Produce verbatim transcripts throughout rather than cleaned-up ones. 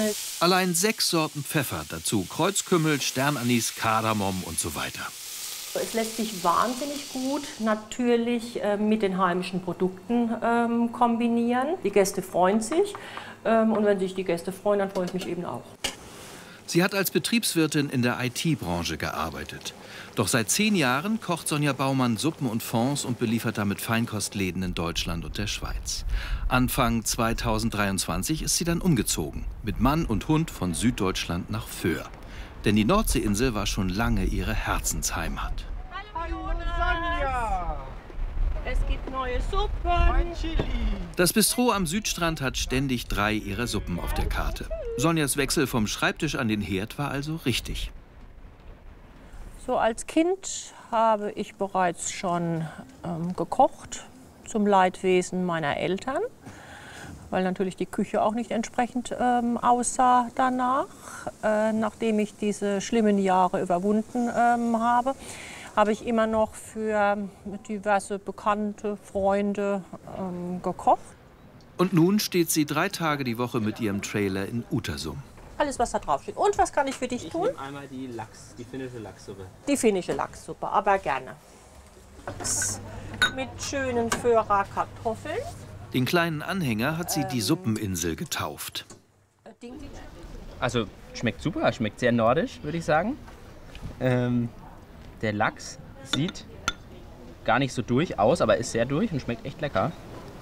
Allein sechs Sorten Pfeffer, dazu Kreuzkümmel, Sternanis, Kardamom und so weiter. Es lässt sich wahnsinnig gut natürlich äh, mit den heimischen Produkten ähm, kombinieren. Die Gäste freuen sich ähm, und wenn sich die Gäste freuen, dann freue ich mich eben auch. Sie hat als Betriebswirtin in der I T-Branche gearbeitet. Doch seit zehn Jahren kocht Sonja Baumann Suppen und Fonds und beliefert damit Feinkostläden in Deutschland und der Schweiz. Anfang zweitausenddreiundzwanzig ist sie dann umgezogen, mit Mann und Hund von Süddeutschland nach Föhr. Denn die Nordseeinsel war schon lange ihre Herzensheimat. Hallo Sonja! Es gibt neue Suppen. Das Bistro am Südstrand hat ständig drei ihrer Suppen auf der Karte. Sonjas Wechsel vom Schreibtisch an den Herd war also richtig. So als Kind habe ich bereits schon ähm, gekocht, zum Leidwesen meiner Eltern, weil natürlich die Küche auch nicht entsprechend ähm, aussah danach. Äh, nachdem ich diese schlimmen Jahre überwunden ähm, habe, habe ich immer noch für diverse Bekannte, Freunde ähm, gekocht. Und nun steht sie drei Tage die Woche mit ihrem Trailer in Utersum. Alles, was da drauf steht. Und was kann ich für dich tun? Ich nehme einmal die Lachs, die finnische Lachssuppe. Die finnische Lachssuppe, aber gerne. Lachs mit schönen Föhrer Kartoffeln. Den kleinen Anhänger hat sie die Suppeninsel getauft. Also schmeckt super, schmeckt sehr nordisch, würde ich sagen. Ähm, der Lachs sieht gar nicht so durch aus, aber ist sehr durch und schmeckt echt lecker.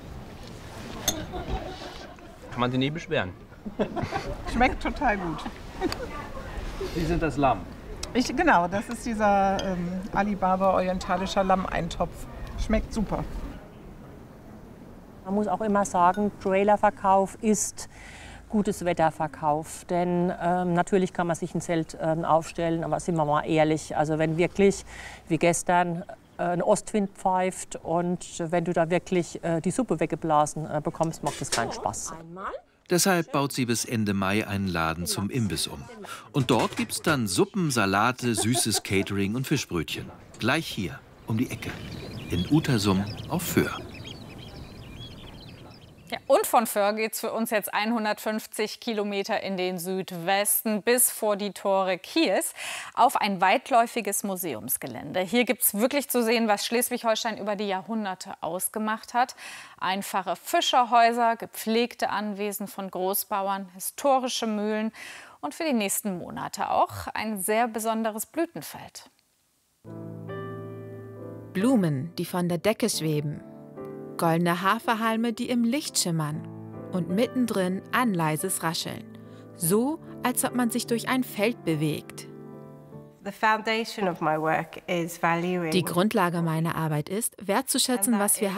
Kann man sich nie beschweren. Schmeckt total gut. Sie sind das Lamm. Ich, genau, das ist dieser ähm, Alibaba orientalischer Lammeintopf. Schmeckt super. Man muss auch immer sagen, Trailerverkauf ist gutes Wetterverkauf. Denn ähm, natürlich kann man sich ein Zelt ähm, aufstellen, aber sind wir mal ehrlich, also wenn wirklich wie gestern äh, ein Ostwind pfeift und wenn du da wirklich äh, die Suppe weggeblasen äh, bekommst, macht das keinen Spaß. Deshalb baut sie bis Ende Mai einen Laden zum Imbiss um. Und dort gibt's dann Suppen, Salate, süßes Catering und Fischbrötchen. Gleich hier, um die Ecke, in Utersum auf Föhr. Ja, und von Föhr geht es für uns jetzt hundertfünfzig Kilometer in den Südwesten bis vor die Tore Kiels auf ein weitläufiges Museumsgelände. Hier gibt es wirklich zu sehen, was Schleswig-Holstein über die Jahrhunderte ausgemacht hat. Einfache Fischerhäuser, gepflegte Anwesen von Großbauern, historische Mühlen und für die nächsten Monate auch ein sehr besonderes Blütenfeld. Blumen, die von der Decke schweben. Goldene Haferhalme, die im Licht schimmern. Und mittendrin ein leises Rascheln. So, als ob man sich durch ein Feld bewegt. Die Grundlage meiner Arbeit ist, wertzuschätzen, was wir haben.